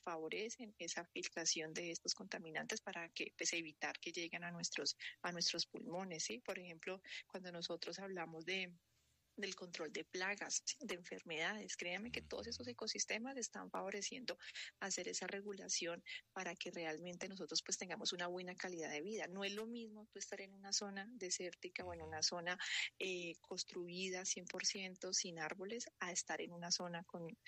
favorecen esa filtración de estos contaminantes para que pues evitar que lleguen a nuestros pulmones, ¿sí? Por ejemplo, cuando nosotros hablamos del control de plagas, de enfermedades. Créanme que todos esos ecosistemas están favoreciendo hacer esa regulación para que realmente nosotros pues tengamos una buena calidad de vida. No es lo mismo tú estar en una zona desértica o en una zona construida 100% sin árboles a estar en una zona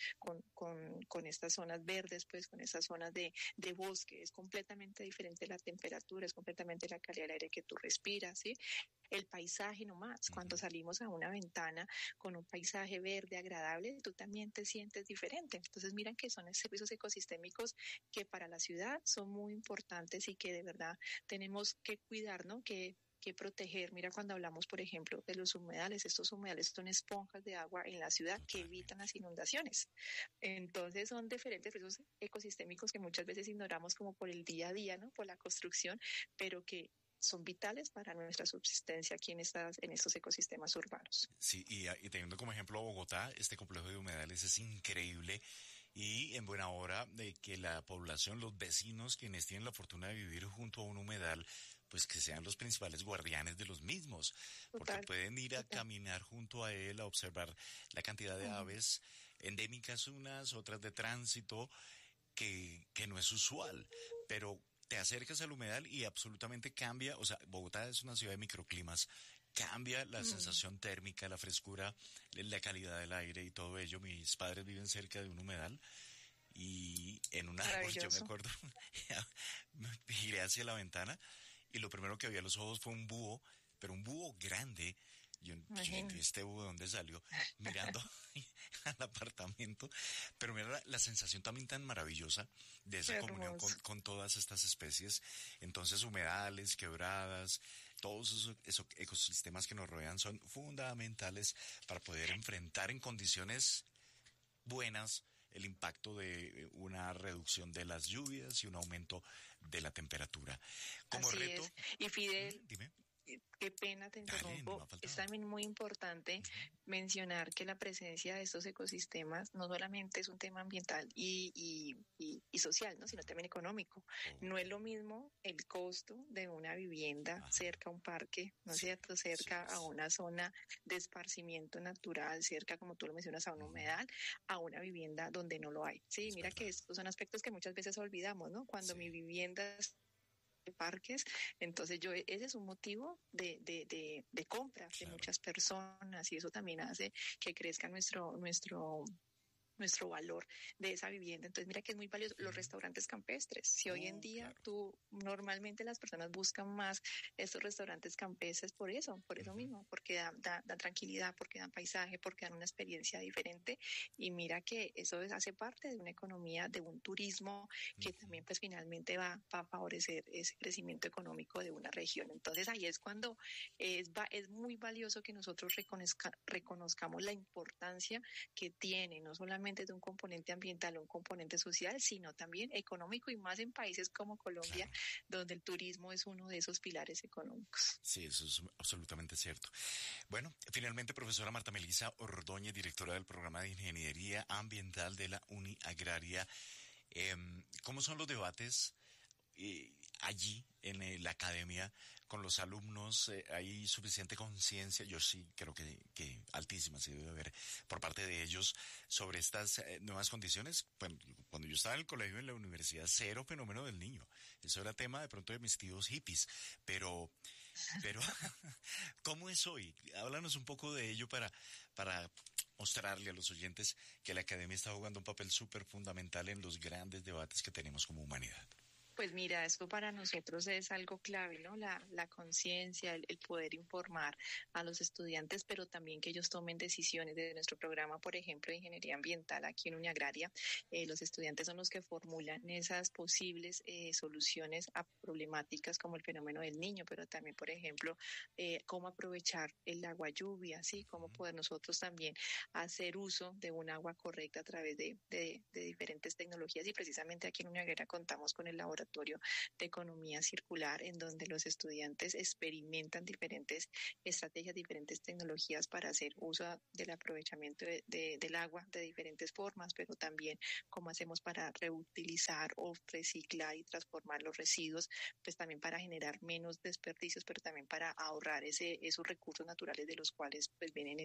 con estas zonas verdes, pues con estas zonas de bosque. Es completamente diferente la temperatura, es completamente la calidad del aire que tú respiras, ¿sí? El paisaje nomás, cuando salimos a una ventana con un paisaje verde agradable, tú también te sientes diferente. Entonces miran que son servicios ecosistémicos que para la ciudad son muy importantes y que de verdad tenemos que cuidar, ¿no? Que proteger. Mira, cuando hablamos, por ejemplo, de los humedales, estos humedales son esponjas de agua en la ciudad que evitan las inundaciones. Entonces son diferentes procesos ecosistémicos que muchas veces ignoramos como por el día a día, ¿no? Por la construcción, pero que son vitales para nuestra subsistencia aquí en estos ecosistemas urbanos. Sí, y teniendo como ejemplo a Bogotá, este complejo de humedales es increíble y en buena hora de que la población, los vecinos, quienes tienen la fortuna de vivir junto a un humedal, pues que sean los principales guardianes de los mismos, porque pueden ir a caminar junto a él, a observar la cantidad de aves endémicas unas, otras de tránsito, que no es usual, pero te acercas al humedal y absolutamente cambia, o sea, Bogotá es una ciudad de microclimas, cambia la sensación térmica, la frescura, la calidad del aire y todo ello. Mis padres viven cerca de un humedal y en un árbol, yo me acuerdo, giré hacia la ventana y lo primero que vi a los ojos fue un búho, pero un búho grande. Yo ¿este búho de dónde salió? Mirando al apartamento. Pero mira la sensación también tan maravillosa de esa comunión con todas estas especies. Entonces, humedales, quebradas, todos esos ecosistemas que nos rodean son fundamentales para poder enfrentar en condiciones buenas el impacto de una reducción de las lluvias y un aumento de la temperatura. Como así reto... es. Y Fidel... Dime. Qué pena, te interrumpo. Es también muy importante mencionar que la presencia de estos ecosistemas no solamente es un tema ambiental y social, ¿no? Sino también económico. No es lo mismo el costo de una vivienda cerca a un parque, ¿no es cierto? Cerca a una zona de esparcimiento natural, cerca, como tú lo mencionas, a un humedal, a una vivienda donde no lo hay. Sí, mira que estos son aspectos que muchas veces olvidamos, ¿no? Cuando mi vivienda parques, entonces ese es un motivo de compra de muchas personas y eso también hace que crezca nuestro valor de esa vivienda. Entonces mira que es muy valioso los restaurantes campestres. Si hoy en día tú normalmente las personas buscan más estos restaurantes campestres por eso mismo, porque dan tranquilidad, porque dan paisaje, porque dan una experiencia diferente y mira que eso hace parte de una economía, de un turismo que también pues finalmente va a favorecer ese crecimiento económico de una región. Entonces ahí es cuando es muy valioso que nosotros reconozcamos la importancia que tiene, no solamente de un componente ambiental o un componente social, sino también económico y más en países como Colombia, donde el turismo es uno de esos pilares económicos. Sí, eso es absolutamente cierto. Bueno, finalmente, profesora Marta Melisa Ordóñez, directora del programa de Ingeniería Ambiental de la Uniagraria, ¿cómo son los debates allí en la academia con los alumnos? ¿Hay suficiente conciencia? Yo sí creo que altísima se debe haber por parte de ellos sobre estas nuevas condiciones. Bueno, cuando yo estaba en el colegio, en la universidad, cero fenómeno del niño. Eso era tema de pronto de mis tíos hippies, pero ¿cómo es hoy? Háblanos un poco de ello para mostrarle a los oyentes que la academia está jugando un papel súper fundamental en los grandes debates que tenemos como humanidad. Pues mira, esto para nosotros es algo clave, ¿no? La conciencia, el poder informar a los estudiantes, pero también que ellos tomen decisiones. De nuestro programa, por ejemplo, de Ingeniería Ambiental aquí en Uniagraria, los estudiantes son los que formulan esas posibles soluciones a problemáticas como el fenómeno del niño, pero también, por ejemplo, cómo aprovechar el agua lluvia, ¿sí? Cómo poder nosotros también hacer uso de un agua correcta a través de diferentes tecnologías. Y precisamente aquí en Uniagraria contamos con el laboratorio laboratorio de economía circular, en donde los estudiantes experimentan diferentes estrategias, diferentes tecnologías para hacer uso del aprovechamiento del agua de diferentes formas, pero también cómo hacemos para reutilizar o reciclar y transformar los residuos, pues también para generar menos desperdicios, pero también para ahorrar esos recursos naturales de los cuales pues vienen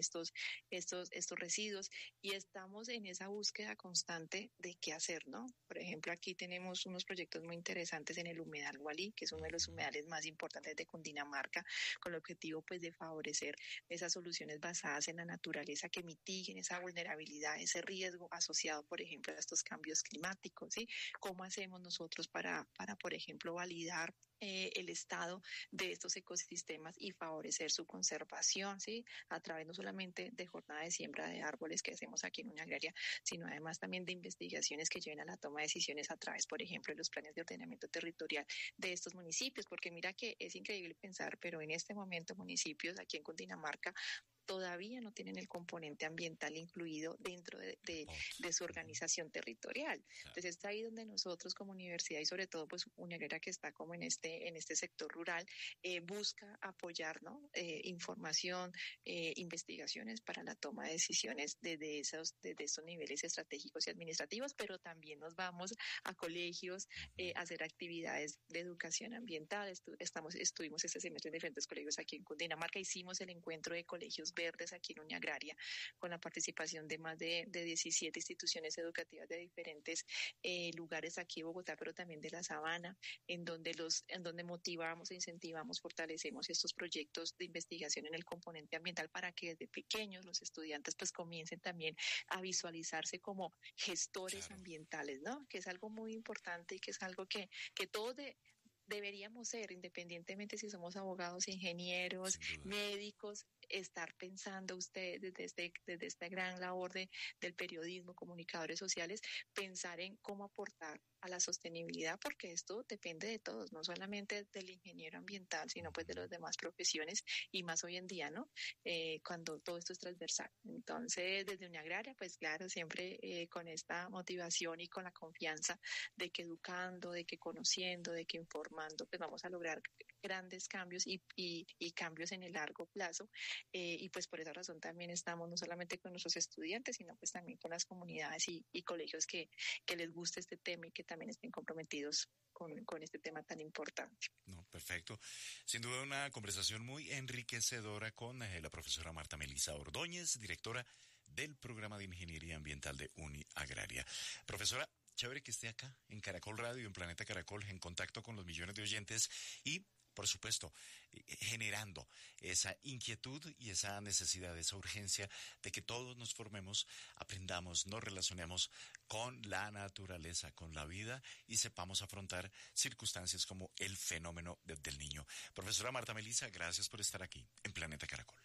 estos residuos, y estamos en esa búsqueda constante de qué hacer, ¿no? Por ejemplo, aquí tenemos unos proyectos muy interesantes en el humedal Gualí, que es uno de los humedales más importantes de Cundinamarca, con el objetivo pues de favorecer esas soluciones basadas en la naturaleza que mitiguen esa vulnerabilidad, ese riesgo asociado, por ejemplo, a estos cambios climáticos, ¿sí? ¿Cómo hacemos nosotros para por ejemplo, validar el estado de estos ecosistemas y favorecer su conservación, ¿sí? A través no solamente de jornada de siembra de árboles que hacemos aquí en Unión Agraria, sino además también de investigaciones que lleven a la toma de decisiones a través, por ejemplo, de los planes de ordenamiento territorial de estos municipios, porque mira que es increíble pensar, pero en este momento municipios aquí en Cundinamarca todavía no tienen el componente ambiental incluido dentro de su organización territorial. Entonces es ahí donde nosotros como universidad y sobre todo pues Uniagrera, que está como en este sector rural, busca apoyar, ¿no? Información, investigaciones para la toma de decisiones desde estos niveles estratégicos y administrativos, pero también nos vamos a colegios a hacer actividades de educación ambiental. Estuvimos este semestre en diferentes colegios aquí en Cundinamarca, hicimos el encuentro de colegios verdes aquí en Unión Agraria, con la participación de más de 17 instituciones educativas de diferentes lugares aquí en Bogotá, pero también de la Sabana, en donde motivamos e incentivamos, fortalecemos estos proyectos de investigación en el componente ambiental para que desde pequeños los estudiantes pues comiencen también a visualizarse como gestores ambientales, ¿no? Que es algo muy importante y que es algo que todos deberíamos ser, independientemente si somos abogados, ingenieros, médicos, estar pensando ustedes desde esta gran labor del periodismo, comunicadores sociales, pensar en cómo aportar a la sostenibilidad, porque esto depende de todos, no solamente del ingeniero ambiental, sino pues de las demás profesiones, y más hoy en día, ¿no? Cuando todo esto es transversal. Entonces, desde Unión Agraria, pues claro, siempre con esta motivación y con la confianza de que educando, de que conociendo, de que informando, pues vamos a lograr grandes cambios y cambios en el largo plazo. Y pues por esa razón también estamos no solamente con nuestros estudiantes, sino pues también con las comunidades y colegios que les guste este tema y que también estén comprometidos con este tema tan importante. No, perfecto. Sin duda una conversación muy enriquecedora con la profesora Marta Melisa Ordóñez, directora del programa de Ingeniería Ambiental de Uni Agraria. Profesora, chévere que esté acá en Caracol Radio, en Planeta Caracol, en contacto con los millones de oyentes y, por supuesto, generando esa inquietud y esa necesidad, esa urgencia de que todos nos formemos, aprendamos, nos relacionemos con la naturaleza, con la vida y sepamos afrontar circunstancias como el fenómeno del niño. Profesora Marta Melisa, gracias por estar aquí en Planeta Caracol.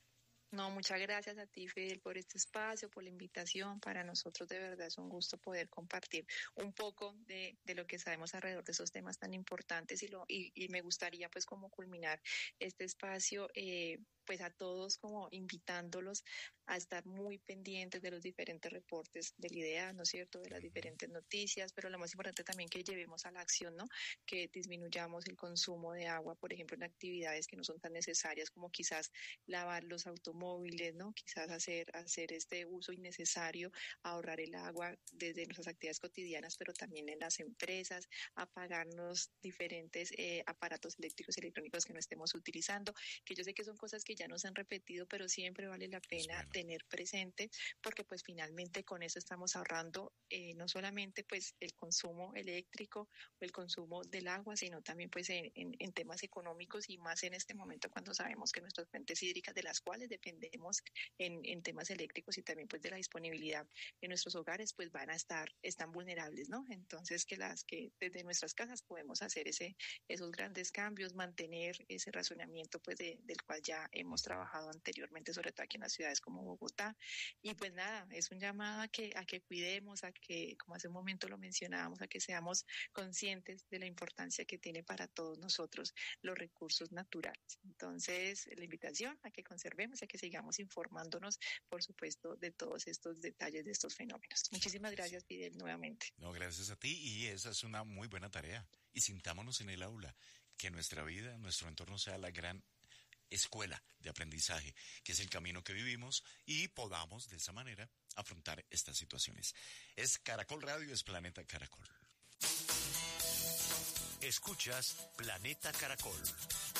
No, muchas gracias a ti, Fidel, por este espacio, por la invitación. Para nosotros de verdad es un gusto poder compartir un poco de lo que sabemos alrededor de esos temas tan importantes y me gustaría pues como culminar este espacio pues a todos como invitándolos a estar muy pendientes de los diferentes reportes del IDEA, ¿no es cierto?, de las diferentes noticias, pero lo más importante también que llevemos a la acción, ¿no?, que disminuyamos el consumo de agua, por ejemplo, en actividades que no son tan necesarias como quizás lavar los automóviles, ¿no?, quizás hacer este uso innecesario, ahorrar el agua desde nuestras actividades cotidianas, pero también en las empresas, apagarnos diferentes aparatos eléctricos y electrónicos que no estemos utilizando, que yo sé que son cosas que ya nos han repetido, pero siempre vale la pena tener presente, porque pues finalmente con eso estamos ahorrando no solamente pues el consumo eléctrico o el consumo del agua, sino también pues en temas económicos, y más en este momento cuando sabemos que nuestras fuentes hídricas de las cuales dependemos en temas eléctricos y también pues de la disponibilidad en nuestros hogares pues están vulnerables, ¿no? Entonces que desde nuestras casas podemos hacer esos grandes cambios, mantener ese razonamiento pues del cual ya hemos trabajado anteriormente, sobre todo aquí en las ciudades como Bogotá. Y pues nada, es un llamado a que cuidemos, a que, como hace un momento lo mencionábamos, a que seamos conscientes de la importancia que tiene para todos nosotros los recursos naturales. Entonces, la invitación a que conservemos, a que sigamos informándonos, por supuesto, de todos estos detalles de estos fenómenos. Muchísimas gracias, Fidel, nuevamente. No, gracias a ti, y esa es una muy buena tarea. Y sintámonos en el aula, que nuestra vida, nuestro entorno sea la gran escuela de aprendizaje, que es el camino que vivimos, y podamos de esa manera afrontar estas situaciones. Es Caracol Radio, es Planeta Caracol. Escuchas Planeta Caracol.